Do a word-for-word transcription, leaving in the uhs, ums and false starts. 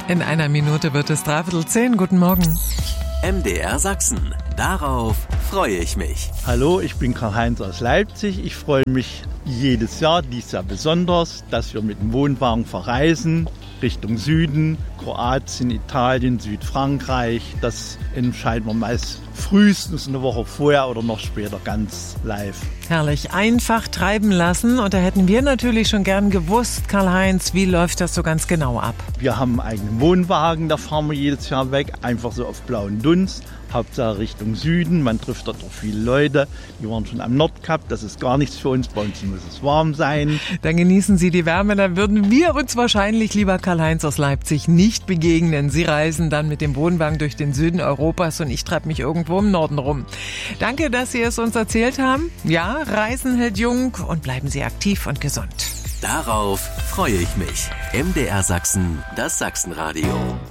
In einer Minute wird es dreiviertel zehn. Guten Morgen. M D R Sachsen. Darauf freue ich mich. Hallo, ich bin Karl-Heinz aus Leipzig. Ich freue mich jedes Jahr, dies Jahr besonders, dass wir mit dem Wohnwagen verreisen, Richtung Süden, Kroatien, Italien, Südfrankreich. Das entscheiden wir meist frühestens eine Woche vorher oder noch später ganz live. Herrlich, einfach treiben lassen. Und da hätten wir natürlich schon gern gewusst, Karl-Heinz, wie läuft das so ganz genau ab? Wir haben einen eigenen Wohnwagen, da fahren wir jedes Jahr weg, einfach so auf blauen Dunst. Hauptsache Richtung Süden, man trifft dort auch viele Leute. Die waren schon am Nordkap, das ist gar nichts für uns, bei uns muss es warm sein. Dann genießen Sie die Wärme, dann würden wir uns wahrscheinlich, lieber Karl-Heinz aus Leipzig, nicht begegnen. Sie reisen dann mit dem Wohnwagen durch den Süden Europas und ich treibe mich irgendwo im Norden rum. Danke, dass Sie es uns erzählt haben. Ja, Reisen hält jung und bleiben Sie aktiv und gesund. Darauf freue ich mich. M D R Sachsen, das Sachsenradio.